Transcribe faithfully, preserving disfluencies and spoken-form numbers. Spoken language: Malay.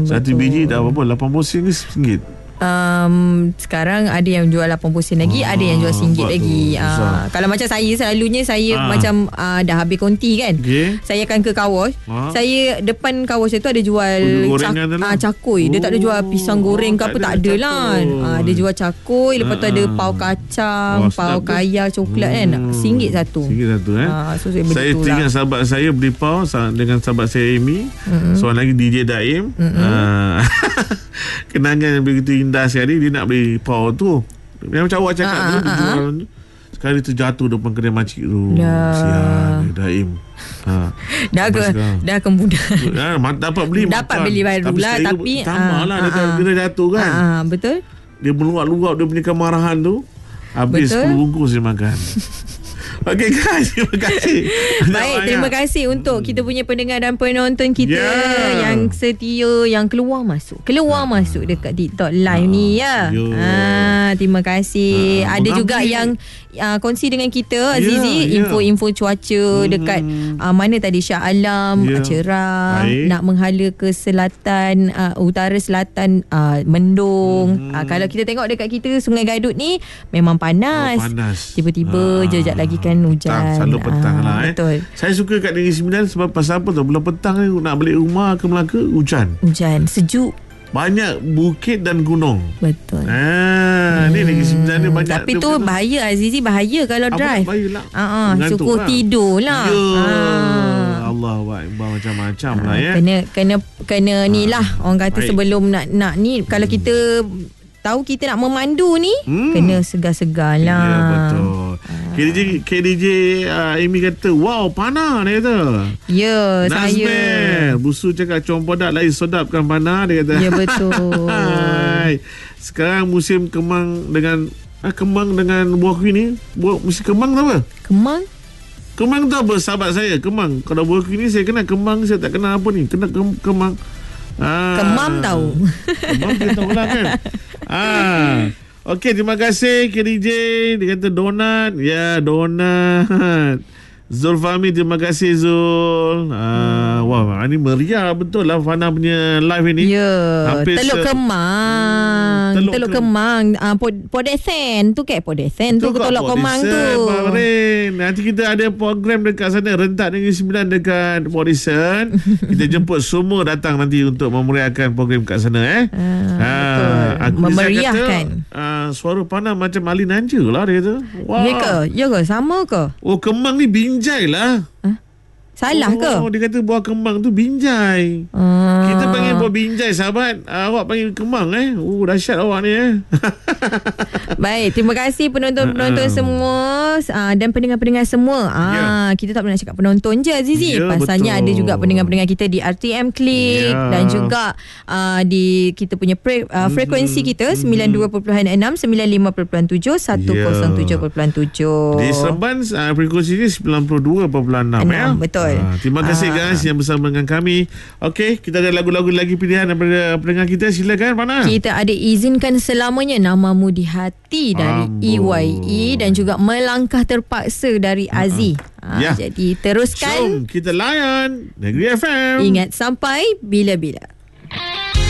Satu betul. biji dah berapa? lapan puluh sen ke ringgit? Um, sekarang ada yang jual lapan puluh sen lagi, ah, ada yang jual RM one lagi. Uh, kalau macam saya, selalunya saya ah. macam uh, dah habis konti kan. Okay. Saya akan ke kawash. Ah. Saya depan kawash tu ada jual cak, uh, cakui. Oh. Dia tak ada jual pisang goreng oh, ke apa, tak ada lah. Uh, dia jual cakui, lepas tu ah. ada pau kacang, oh, pau kaya coklat hmm. kan. ringgit satu. ringgit satu eh. Uh, so saya saya teringat lah. Sahabat saya beli pau dengan sahabat saya Amy. Mm-hmm. Seorang lagi D J Daim. Mm-hmm. Uh, kenangan yang begitu indah sekali. Dia nak beli pau tu, dia macam awak cakap ah, tu, dia jual ah. sekali terjatuh depan kedai makcik tu. Sian Daim. Ha. Dah ke dah kemudah. Ha, dapat beli dapat makan. Beli baru lah, tapi tamalah dia, ah, dia jatuh kan. Ah, betul. Dia meluap-luap dia punya kemarahan tu. Habis sepuluh bungkus dia makan. Okey guys, terima kasih. Baik, terima kasih untuk kita punya pendengar dan penonton kita yeah. yang setia, yang keluar masuk. Keluar ha. masuk dekat TikTok live ha. ni ya. Ha, terima kasih. Ha. Ada Mengambil. juga yang uh, kongsi dengan kita Azizi yeah, info-info yeah. cuaca hmm. dekat uh, mana tadi Shah Alam yeah. cerah. Baik. Nak menghala ke selatan, uh, utara selatan uh, mendung. Hmm. Uh, kalau kita tengok dekat kita Sungai Gadut ni memang panas. Oh, panas. Tiba-tiba ha. jejak lagi kan hujan. Petang, selalu petang ah, lah eh. Betul. Saya suka kat Negeri Sembilan sebab pasal apa tu? Bila petang ni nak balik rumah ke Melaka, hujan. Hujan, sejuk. Banyak bukit dan gunung. Betul. Ah, hmm. ni Negeri Sembilan ni banyak. Tapi tu bahaya Azizi, bahaya kalau apa drive. Bahaya lah. Ah, sukuh lah. tidur lah. Ya. Ah. Allah Akbar, macam-macam ah, lah ya. Kena kena kena ah. ni lah orang kata. Baik. Sebelum nak nak ni kalau hmm. kita tahu kita nak memandu ni hmm. kena segar-segar lah. Ya betul. K D J, K D J uh, Amy kata wow panah dia kata. Ya Nazmel, saya Busu cakap compodak lain sedapkan panah dia kata. Ya betul. Sekarang musim kemang dengan ah, kemang dengan buah kuih ni. Buah musim kemang tu apa? Kemang? Kemang tu apa sahabat saya? Kemang. Kalau buah kuih ni saya kenal kemang, saya tak kenal apa ni. Kenal ke- kemang. Ah. Kemam tahu. Kemam kita tahu lah kan. Ah. Okey, terima kasih K D J. Dia kata donat. Ya, donat. Zulfami, terima kasih Zul. Ah, hmm. Wah, ini meriah betul lah Fana punya live ini. Ya, Hampir Teluk se- Kemang. Teluk, Teluk Kemang. Ah, Pod- Podesen tu ke Podesen tu ke Teluk Kemang tu. Marin. Nanti kita ada program dekat sana, Rentak Negeri Sembilan dekat Podesen. Kita jemput semua datang nanti untuk memeriahkan program kat sana eh. Ah, ah, memeriahkan. Ah, suara Fana macam Ali Nanja lah dia kata. Wah. Ya ke? Ya ke? Sama ke? Oh, Kemang ni binjai lah. Huh? Salah oh, ke? Oh, dia kata buah kemang tu binjai. Ah. Kita panggil buah binjai sahabat. Uh, awak panggil kemang eh. Oh, dahsyat awak ni eh. Baik, terima kasih penonton-penonton uh, semua uh, dan pendengar-pendengar semua. Ah, yeah. Kita tak pernah cakap penonton je Azizi. Yeah, pasalnya betul. Ada juga pendengar-pendengar kita di R T M Click yeah. dan juga uh, di kita punya pre, uh, frekuensi kita sembilan puluh dua perpuluhan enam, sembilan puluh lima perpuluhan tujuh, seratus tujuh perpuluhan tujuh. Di Serban uh, frekuensi ni sembilan puluh dua perpuluhan enam ya. Betul. Uh, terima kasih uh. guys yang bersama dengan kami. Okey, kita ada lagu-lagu lagi pilihan daripada pendengar kita. Silakan Fana. Kita ada izinkan selamanya namamu di hati dari Ambo. E Y E dan juga melangkah terpaksa dari uh-huh. Aziz. Ha, ya. Jadi teruskan. Jom kita layan Negeri F M. Ingat sampai bila-bila.